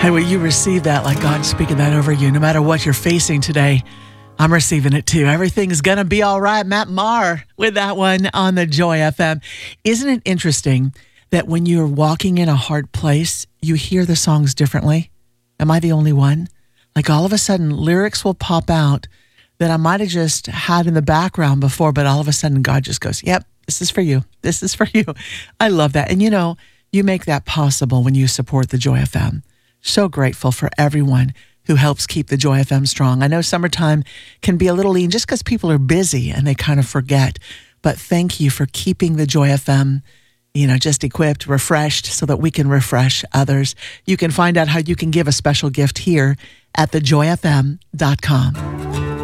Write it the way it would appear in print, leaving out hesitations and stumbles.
Hey, will you receive that like God's speaking that over you? No matter what you're facing today, I'm receiving it too. Everything's going to be all right. Matt Maher with that one on the Joy FM. Isn't it interesting that when you're walking in a hard place, you hear the songs differently? Am I the only one? Like all of a sudden, lyrics will pop out that I might have just had in the background before, but all of a sudden God just goes, yep, this is for you. This is for you. I love that. And you make that possible when you support the Joy FM. So grateful for everyone who helps keep the Joy FM strong. I know summertime can be a little lean just because people are busy and they kind of forget. But thank you for keeping the Joy FM, just equipped, refreshed so that we can refresh others. You can find out how you can give a special gift here at thejoyfm.com.